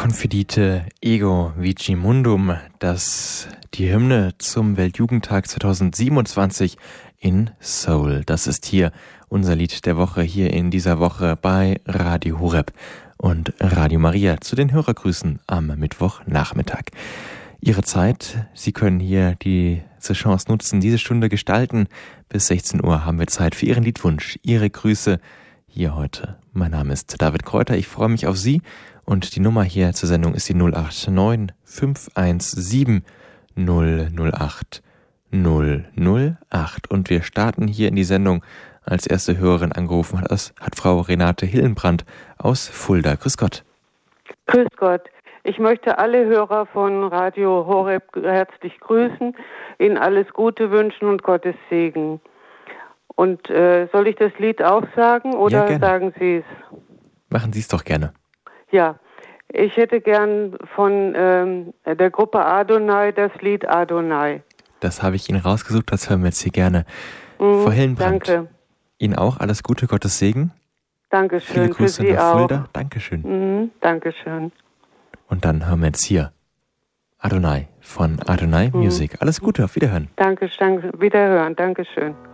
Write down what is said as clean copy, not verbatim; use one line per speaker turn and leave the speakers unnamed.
Confidite ego vici mundum, das die Hymne zum Weltjugendtag 2027 in Seoul. Das ist hier unser Lied der Woche, hier in dieser Woche bei Radio Horeb und Radio Maria zu den Hörergrüßen am Mittwochnachmittag. Ihre Zeit, Sie können hier diese Chance nutzen, diese Stunde gestalten. Bis 16 Uhr haben wir Zeit für Ihren Liedwunsch, Ihre Grüße hier heute. Mein Name ist David Kräuter, ich freue mich auf Sie. Und die Nummer hier zur Sendung ist die 089 517 008 008. Und wir starten hier in die Sendung. Als erste Hörerin angerufen hat Frau Renate Hillenbrand aus Fulda. Grüß Gott.
Grüß Gott. Ich möchte alle Hörer von Radio Horeb herzlich grüßen, Ihnen alles Gute wünschen und Gottes Segen. Und soll ich das Lied auch sagen oder
ja,
sagen Sie es?
Machen Sie es doch gerne.
Ja, ich hätte gern von der Gruppe Adonai das Lied Adonai.
Das habe ich Ihnen rausgesucht, das hören wir jetzt hier gerne. Frau Hillenbrand,
danke.
Ihnen auch alles Gute, Gottes Segen.
Dankeschön,
viele Grüße
für Sie
nach
auch.
Fulda. Dankeschön.
Dankeschön.
Und dann hören wir jetzt hier Adonai von Adonai Music. Alles Gute, auf Wiederhören.
Danke, wiederhören, Dankeschön.